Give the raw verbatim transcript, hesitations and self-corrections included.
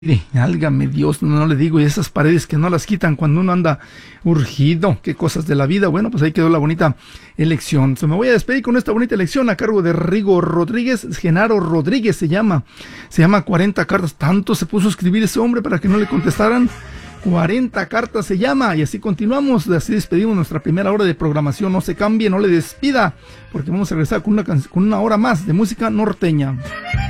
Mire, álgame Dios, no, no le digo, y esas paredes que no las quitan cuando uno anda urgido, qué cosas de la vida. Bueno, pues ahí quedó la bonita elección. Se me voy a despedir con esta bonita elección a cargo de Rigo Rodríguez, Genaro Rodríguez se llama, se llama cuarenta cartas, tanto se puso a escribir ese hombre para que no le contestaran. cuarenta cartas se llama, y así continuamos, así despedimos nuestra primera hora de programación. No se cambie, no le despida, porque vamos a regresar con una, con una hora más de música norteña.